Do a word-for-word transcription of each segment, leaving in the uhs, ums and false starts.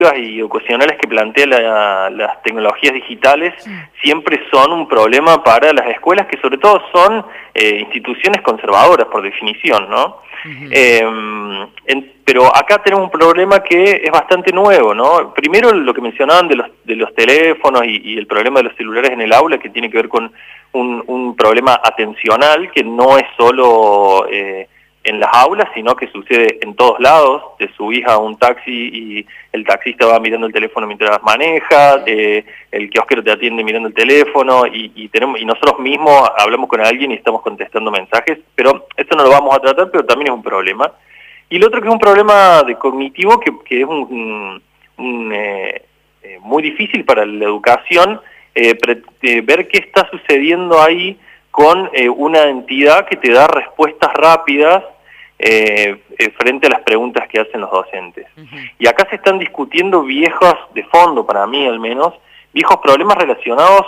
y ocasionales que plantea la, las tecnologías digitales siempre son un problema para las escuelas, que sobre todo son eh, instituciones conservadoras por definición, ¿no? Uh-huh. eh, en, pero acá tenemos un problema que es bastante nuevo, ¿no? Primero lo que mencionaban de los, de los teléfonos y, y el problema de los celulares en el aula, que tiene que ver con un, un problema atencional que no es solo Eh, en las aulas, sino que sucede en todos lados. Te subís a un taxi y el taxista va mirando el teléfono mientras maneja, eh, el kiosquero te atiende mirando el teléfono, y, y, tenemos, y nosotros mismos hablamos con alguien y estamos contestando mensajes, pero esto no lo vamos a tratar, pero también es un problema. Y el otro que es un problema de cognitivo, que, que es un, un, un, eh, eh, muy difícil para la educación, eh, pre, eh, ver qué está sucediendo ahí con eh, una entidad que te da respuestas rápidas eh, eh, frente a las preguntas que hacen los docentes. Uh-huh. Y acá se están discutiendo viejos, de fondo para mí al menos, viejos problemas relacionados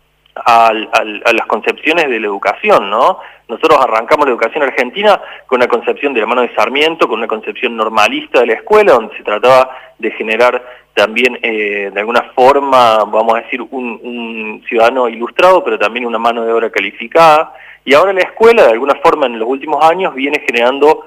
al, al, a las concepciones de la educación, ¿no? Nosotros arrancamos la educación argentina con una concepción de la mano de Sarmiento, con una concepción normalista de la escuela, donde se trataba de generar también eh, de alguna forma, vamos a decir, un, un ciudadano ilustrado, pero también una mano de obra calificada. Y ahora la escuela, de alguna forma, en los últimos años, viene generando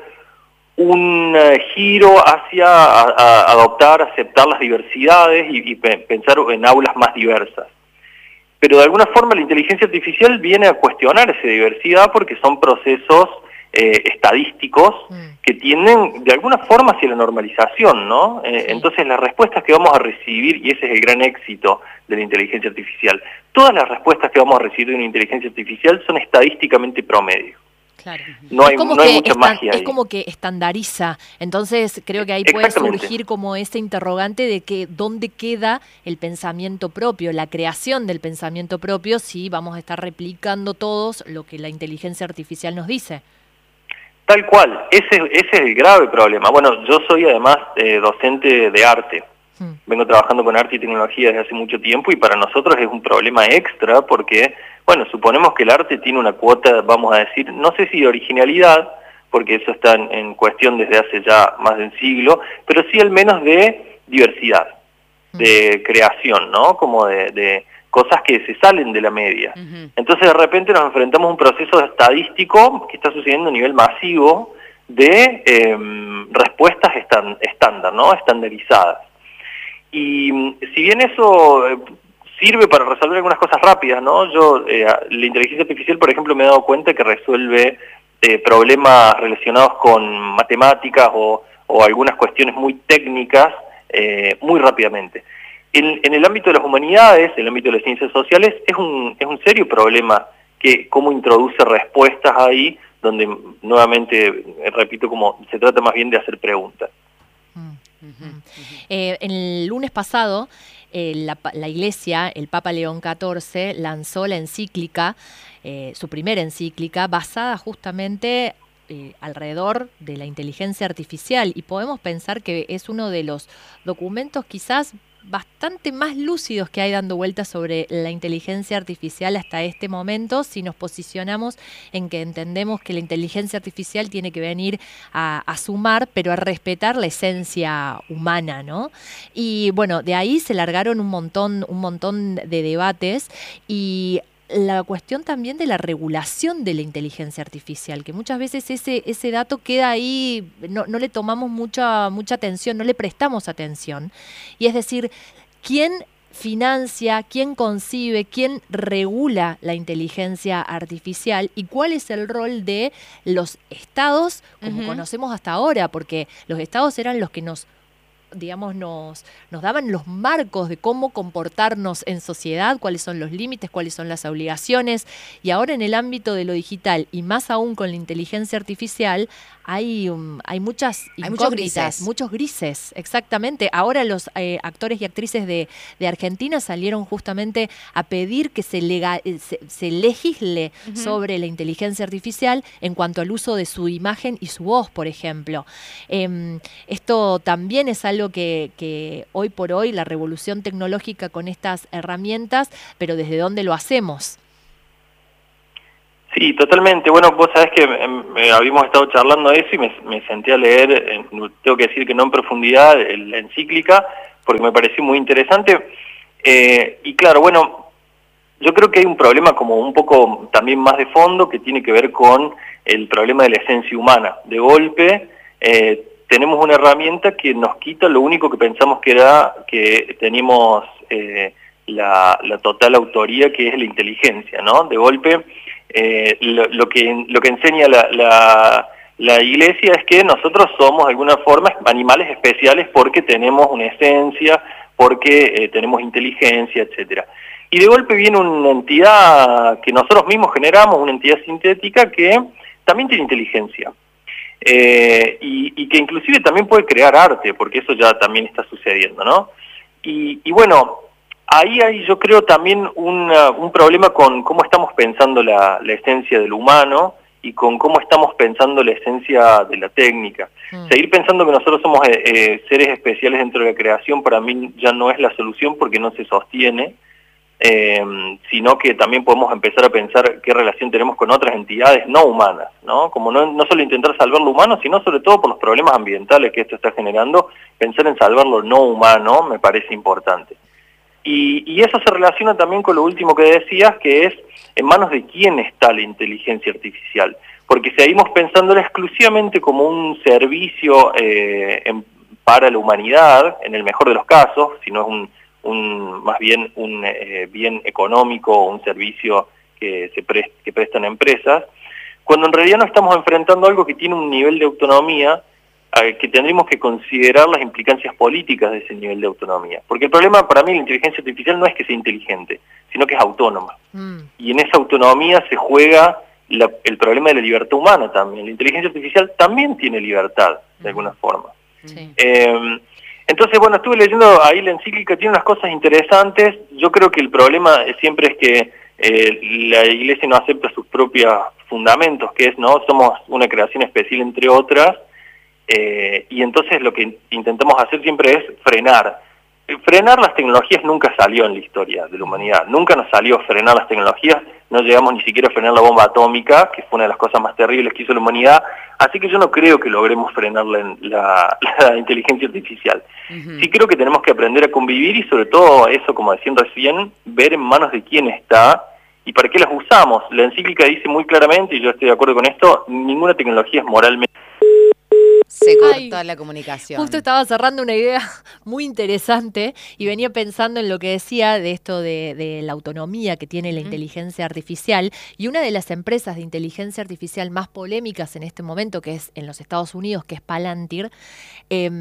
un uh, giro hacia a, a adoptar, aceptar las diversidades y, y pe pensar en aulas más diversas. Pero de alguna forma la inteligencia artificial viene a cuestionar esa diversidad porque son procesos eh, estadísticos mm. que tienden de alguna forma hacia la normalización, ¿no? Eh, sí. Entonces las respuestas que vamos a recibir, y ese es el gran éxito de la inteligencia artificial, todas las respuestas que vamos a recibir de una inteligencia artificial son estadísticamente promedio. Claro. No hay, como no hay que mucha estan, magia ahí. Es como que estandariza, entonces creo que ahí puede surgir como ese interrogante de que dónde queda el pensamiento propio, la creación del pensamiento propio, si vamos a estar replicando todos lo que la inteligencia artificial nos dice. Tal cual, ese, ese es el grave problema. Bueno, yo soy además eh, docente de arte. Hmm. Vengo trabajando con arte y tecnología desde hace mucho tiempo y para nosotros es un problema extra porque, bueno, suponemos que el arte tiene una cuota, vamos a decir, no sé si de originalidad, porque eso está en, en cuestión desde hace ya más de un siglo, pero sí al menos de diversidad, hmm. de creación, ¿no? Como de, de cosas que se salen de la media. Uh-huh. Entonces de repente nos enfrentamos a un proceso estadístico que está sucediendo a nivel masivo de eh, respuestas estan, estándar, ¿no? Estandarizadas. Y si bien eso eh, sirve para resolver algunas cosas rápidas, ¿no? Yo, eh, la inteligencia artificial, por ejemplo, me he dado cuenta que resuelve eh, problemas relacionados con matemáticas o, o algunas cuestiones muy técnicas eh, muy rápidamente. En, en el ámbito de las humanidades, en el ámbito de las ciencias sociales, es un, es un serio problema que cómo introduce respuestas ahí, donde nuevamente, repito, como se trata más bien de hacer preguntas. Uh-huh. Eh, el lunes pasado, eh, la, la Iglesia, el Papa León catorce, lanzó la encíclica, eh, su primera encíclica, basada justamente eh, alrededor de la inteligencia artificial, y podemos pensar que es uno de los documentos quizás bastante más lúcidos que hay dando vueltas sobre la inteligencia artificial hasta este momento, si nos posicionamos en que entendemos que la inteligencia artificial tiene que venir a, a sumar, pero a respetar la esencia humana, ¿no? Y bueno, de ahí se largaron un montón, un montón de debates y la cuestión también de la regulación de la inteligencia artificial, que muchas veces ese, ese dato queda ahí, no, no le tomamos mucha, mucha atención, no le prestamos atención. Y es decir, ¿quién financia, quién concibe, quién regula la inteligencia artificial y cuál es el rol de los estados como uh-huh. conocemos hasta ahora? Porque los estados eran los que nos digamos, nos, nos daban los marcos de cómo comportarnos en sociedad, cuáles son los límites, cuáles son las obligaciones, y ahora en el ámbito de lo digital, y más aún con la inteligencia artificial, hay, um, hay muchas hay incógnitas, muchos grises. muchos grises, exactamente. Ahora los eh, actores y actrices de, de Argentina salieron justamente a pedir que se, lega, se, se legisle uh-huh. sobre la inteligencia artificial en cuanto al uso de su imagen y su voz, por ejemplo. Eh, esto también es algo Que, que hoy por hoy la revolución tecnológica con estas herramientas, pero ¿desde dónde lo hacemos? Sí, totalmente. Bueno, vos sabés que eh, habíamos estado charlando de eso y me, me senté a leer, eh, tengo que decir que no en profundidad, la encíclica, porque me pareció muy interesante. Eh, y claro, bueno, yo creo que hay un problema como un poco también más de fondo que tiene que ver con el problema de la esencia humana. De golpe, eh, tenemos una herramienta que nos quita lo único que pensamos que era que teníamos eh, la, la total autoría, que es la inteligencia, ¿no? De golpe, eh, lo, lo, que, lo que enseña la, la, la Iglesia es que nosotros somos de alguna forma animales especiales porque tenemos una esencia, porque eh, tenemos inteligencia, etcétera. Y de golpe viene una entidad que nosotros mismos generamos, una entidad sintética que también tiene inteligencia. Eh, y, y que inclusive también puede crear arte, porque eso ya también está sucediendo, ¿no? Y, y bueno, ahí hay yo creo también una, un problema con cómo estamos pensando la, la esencia del humano y con cómo estamos pensando la esencia de la técnica. Mm. Seguir pensando que nosotros somos eh, eh, seres especiales dentro de la creación para mí ya no es la solución porque no se sostiene. Eh, sino que también podemos empezar a pensar qué relación tenemos con otras entidades no humanas, ¿no? Como no, no solo intentar salvar lo humano, sino sobre todo por los problemas ambientales que esto está generando, pensar en salvar lo no humano me parece importante. Y, y eso se relaciona también con lo último que decías, que es en manos de quién está la inteligencia artificial, porque seguimos pensándola exclusivamente como un servicio eh, en, para la humanidad, en el mejor de los casos, si no es un un más bien un eh, bien económico o un servicio que se prest, que prestan empresas, cuando en realidad no estamos enfrentando algo que tiene un nivel de autonomía eh, que tendríamos que considerar las implicancias políticas de ese nivel de autonomía. Porque el problema para mí de la inteligencia artificial no es que sea inteligente, sino que es autónoma. Mm. Y en esa autonomía se juega la, el problema de la libertad humana también. La inteligencia artificial también tiene libertad, de alguna forma. Sí. Eh, Entonces, bueno, estuve leyendo ahí la encíclica, tiene unas cosas interesantes. Yo creo que el problema siempre es que eh, la Iglesia no acepta sus propios fundamentos, que es, ¿no? Somos una creación especial entre otras, eh, y entonces lo que intentamos hacer siempre es frenar. Frenar las tecnologías nunca salió en la historia de la humanidad, nunca nos salió frenar las tecnologías, no llegamos ni siquiera a frenar la bomba atómica, que fue una de las cosas más terribles que hizo la humanidad, así que yo no creo que logremos frenar la, la, la inteligencia artificial. Uh-huh. Sí creo que tenemos que aprender a convivir y sobre todo eso, como decían recién, ver en manos de quién está y para qué las usamos. La encíclica dice muy claramente, y yo estoy de acuerdo con esto, ninguna tecnología es moralmente... Se cortó Ay, la comunicación. Justo estaba cerrando una idea muy interesante y venía pensando en lo que decía de esto de, de la autonomía que tiene la inteligencia artificial, y una de las empresas de inteligencia artificial más polémicas en este momento, que es en los Estados Unidos, que es Palantir, eh,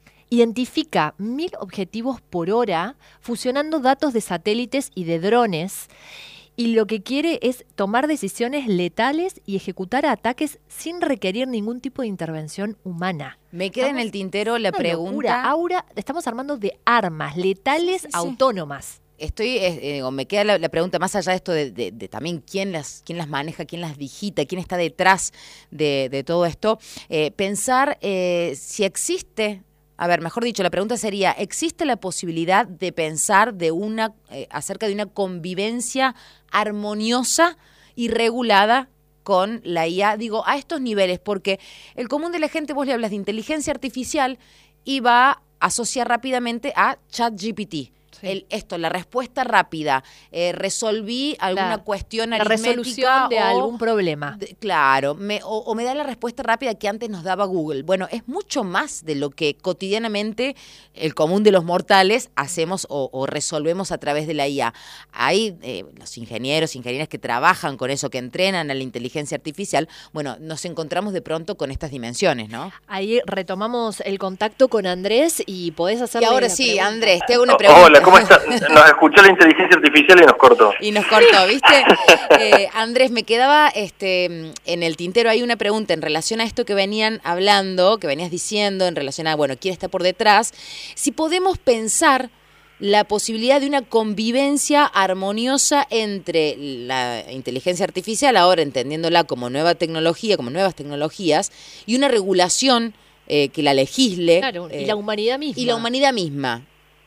identifica mil objetivos por hora fusionando datos de satélites y de drones. Y lo que quiere es tomar decisiones letales y ejecutar ataques sin requerir ningún tipo de intervención humana. Me queda estamos, en el tintero la pregunta... Locura. Ahora estamos armando de armas letales sí, sí, autónomas. Sí. Estoy, eh, me queda la, la pregunta, más allá de esto de, de, de también quién las, quién las maneja, quién las digita, quién está detrás de, de todo esto, eh, pensar eh, si existe... A ver, mejor dicho, la pregunta sería, ¿existe la posibilidad de pensar de una eh, acerca de una convivencia armoniosa y regulada con la I A? Digo, a estos niveles, porque el común de la gente, vos le hablas de inteligencia artificial y va a asociar rápidamente a ChatGPT. Sí. El, esto, la respuesta rápida, eh, resolví alguna la, cuestión aritmética. La resolución de o, algún problema. De, claro, me, o, o me da la respuesta rápida que antes nos daba Google. Bueno, es mucho más de lo que cotidianamente el común de los mortales hacemos o, o resolvemos a través de la I A. Hay eh, los ingenieros, ingenieras que trabajan con eso, que entrenan a la inteligencia artificial. Bueno, nos encontramos de pronto con estas dimensiones, ¿no? Ahí retomamos el contacto con Andrés y podés hacerle Y ahora sí, pregunta. Andrés, te hago una pregunta. Hola, ¿cómo estás? Nos escuchó la inteligencia artificial y nos cortó. Y nos cortó, ¿viste? Eh, Andrés, me quedaba este en el tintero hay una pregunta en relación a esto que venían hablando, que venías diciendo, en relación a, bueno, quién está por detrás. Si podemos pensar la posibilidad de una convivencia armoniosa entre la inteligencia artificial, ahora entendiéndola como nueva tecnología, como nuevas tecnologías, y una regulación eh, que la legisle. Claro, eh, y la humanidad misma. Y la humanidad misma.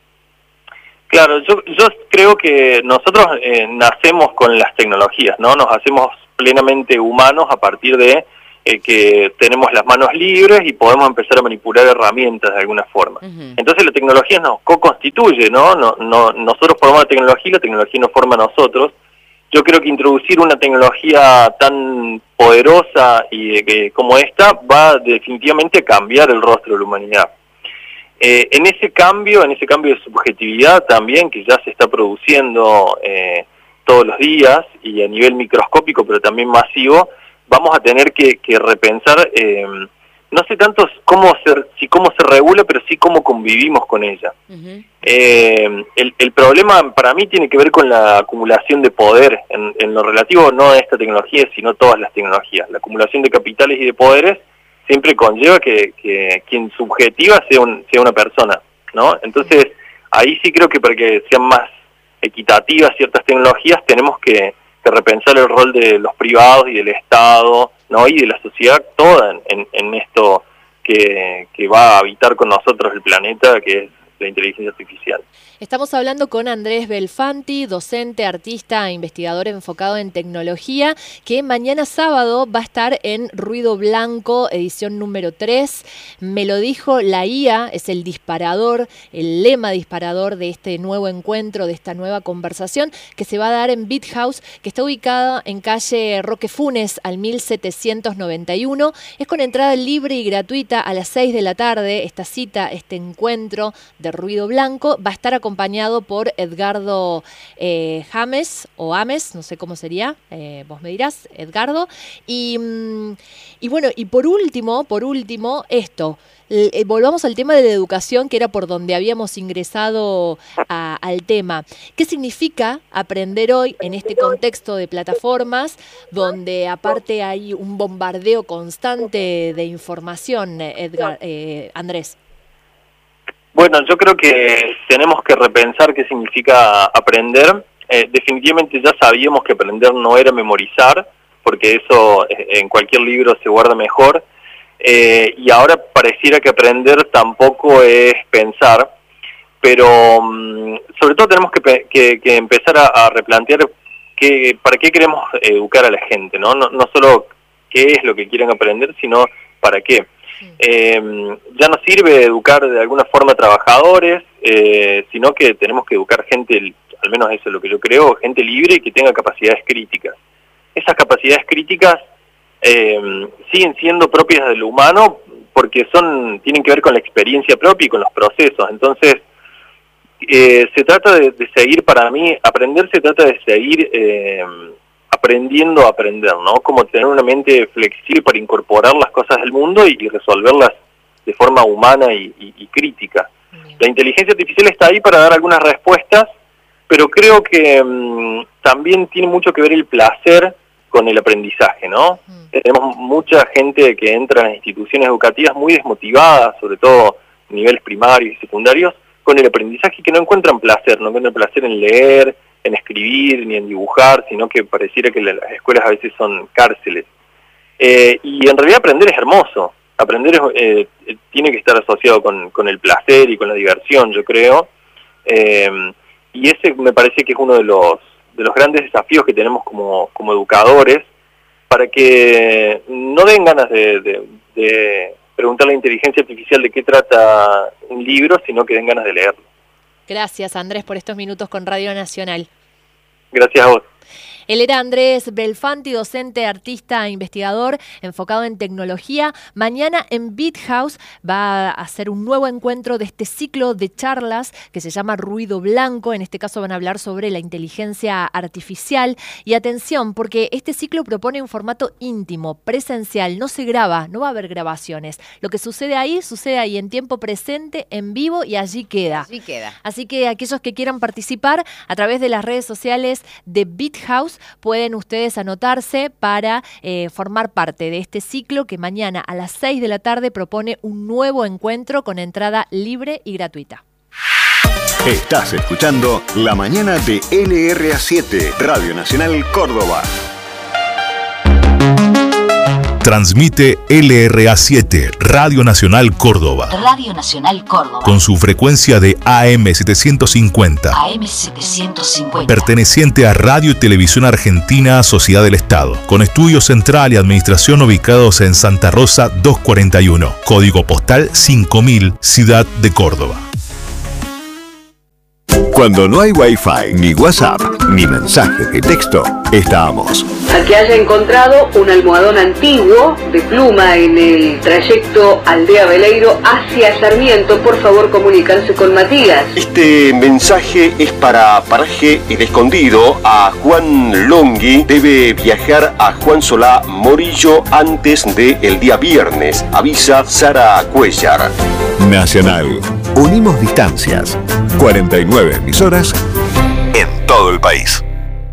Claro, yo, yo creo que nosotros eh, nacemos con las tecnologías, ¿no? Nos hacemos plenamente humanos a partir de eh, que tenemos las manos libres y podemos empezar a manipular herramientas de alguna forma. Uh-huh. Entonces la tecnología nos co-constituye, ¿no? No, no, nosotros formamos la tecnología y la tecnología nos forma a nosotros. Yo creo que introducir una tecnología tan poderosa y eh, como esta va definitivamente a cambiar el rostro de la humanidad. Eh, en ese cambio, en ese cambio de subjetividad también, que ya se está produciendo eh, todos los días y a nivel microscópico, pero también masivo, vamos a tener que, que repensar, eh, no sé tanto cómo se, si cómo se regula, pero sí cómo convivimos con ella. Uh-huh. eh, el, el problema para mí tiene que ver con la acumulación de poder, en, en lo relativo no a esta tecnología, sino todas las tecnologías. La acumulación de capitales y de poderes siempre conlleva que, que quien subjetiva sea, un, sea una persona, ¿no? Entonces, ahí sí creo que para que sean más equitativas ciertas tecnologías tenemos que, que repensar el rol de los privados y del Estado, ¿no? Y de la sociedad toda en, en, en esto que, que va a habitar con nosotros el planeta, que es la inteligencia artificial. Estamos hablando con Andrés Belfanti, docente, artista e investigador enfocado en tecnología, que mañana sábado va a estar en Ruido Blanco, edición número tres. Me lo dijo la I A, es el disparador, el lema disparador de este nuevo encuentro, de esta nueva conversación, que se va a dar en Beat House, que está ubicada en calle Roque Funes, al mil setecientos noventa y uno. Es con entrada libre y gratuita a las seis de la tarde. Esta cita, este encuentro de Ruido Blanco, va a estar acompañado acompañado por Edgardo eh, James o Ames, no sé cómo sería, eh, vos me dirás, Edgardo. Y, y bueno, y por último, por último, esto, eh, volvamos al tema de la educación, que era por donde habíamos ingresado a, al tema. ¿Qué significa aprender hoy en este contexto de plataformas, donde aparte hay un bombardeo constante de información, Edgar, eh, Andrés? Bueno, yo creo que tenemos que repensar qué significa aprender. Eh, definitivamente ya sabíamos que aprender no era memorizar, porque eso eh, en cualquier libro se guarda mejor. Eh, y ahora pareciera que aprender tampoco es pensar, pero um, sobre todo tenemos que, que, que empezar a, a replantear que, para qué queremos educar a la gente, ¿no? No, no solo qué es lo que quieren aprender, sino para qué. Eh, ya no sirve educar de alguna forma trabajadores, eh, sino que tenemos que educar gente, al menos eso es lo que yo creo, gente libre y que tenga capacidades críticas. Esas capacidades críticas eh, siguen siendo propias del humano porque son tienen que ver con la experiencia propia y con los procesos. Entonces, eh, se trata de, de seguir, para mí, aprender se trata de seguir eh, aprendiendo a aprender, ¿no? Como tener una mente flexible para incorporar las cosas del mundo y, y resolverlas de forma humana y, y, y crítica. La inteligencia artificial está ahí para dar algunas respuestas, pero creo que mmm, también tiene mucho que ver el placer con el aprendizaje, ¿no? Mm. Tenemos mucha gente que entra en las instituciones educativas muy desmotivada, sobre todo en niveles primarios y secundarios, con el aprendizaje, que no encuentran placer, no encuentran placer en leer, en escribir, ni en dibujar, sino que pareciera que las escuelas a veces son cárceles. Eh, y en realidad aprender es hermoso, aprender es, eh, tiene que estar asociado con, con el placer y con la diversión, yo creo, eh, y ese me parece que es uno de los, de los grandes desafíos que tenemos como, como educadores, para que no den ganas de, de, de preguntar a la inteligencia artificial de qué trata un libro, sino que den ganas de leerlo. Gracias, Andrés, por estos minutos con Radio Nacional. Gracias a vos. Él era Andrés Belfanti, docente, artista e investigador enfocado en tecnología. Mañana en Beat House va a hacer un nuevo encuentro de este ciclo de charlas que se llama Ruido Blanco. En este caso van a hablar sobre la inteligencia artificial. Y atención, porque este ciclo propone un formato íntimo, presencial, no se graba, no va a haber grabaciones. Lo que sucede ahí, sucede ahí en tiempo presente, en vivo, y allí queda. Allí queda. Así que aquellos que quieran participar a través de las redes sociales de Beat House, pueden ustedes anotarse para eh, formar parte de este ciclo que mañana a las seis de la tarde propone un nuevo encuentro con entrada libre y gratuita. Estás escuchando La Mañana de L R A siete, Radio Nacional Córdoba. Transmite L R A siete, Radio Nacional Córdoba. Radio Nacional Córdoba. Con su frecuencia de A M setecientos cincuenta. A M setecientos cincuenta. Perteneciente a Radio y Televisión Argentina, Sociedad del Estado. Con estudio central y administración ubicados en Santa Rosa doscientos cuarenta y uno. Código postal cinco mil, Ciudad de Córdoba. Cuando no hay Wi-Fi, ni WhatsApp, ni mensaje de texto, estamos. A que haya encontrado un almohadón antiguo de pluma en el trayecto Aldea Veleiro hacia Sarmiento, por favor comunicarse con Matías. Este mensaje es para Paraje El Escondido. A Juan Longhi debe viajar a Juan Solá Morillo antes del día viernes. Avisa Sara Cuellar. Nacional. Unimos distancias. cuarenta y nueve emisoras en todo el país.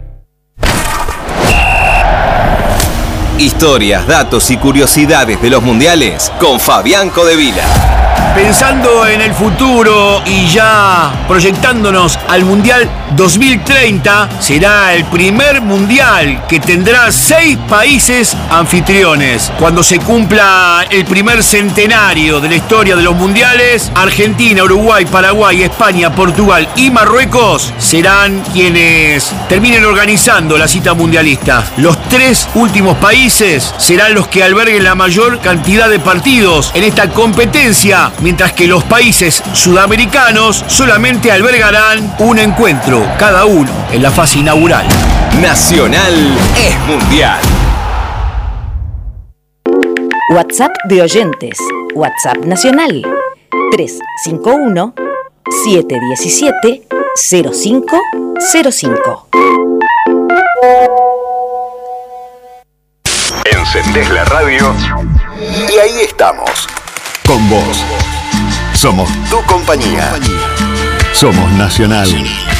Historias, datos y curiosidades de los mundiales con Fabián Codevila. Pensando en el futuro y ya proyectándonos al Mundial dos mil treinta, será el primer Mundial que tendrá seis países anfitriones. Cuando se cumpla el primer centenario de la historia de los Mundiales, Argentina, Uruguay, Paraguay, España, Portugal y Marruecos serán quienes terminen organizando la cita mundialista. Los tres últimos países serán los que alberguen la mayor cantidad de partidos en esta competencia, mientras que los países sudamericanos solamente albergarán un encuentro, cada uno en la fase inaugural. Nacional es mundial. WhatsApp de oyentes. WhatsApp nacional. tres cinco uno, siete uno siete, cero cinco cero cinco. Encendés la radio y ahí estamos. Con vos. Somos tu compañía. Somos Nacional.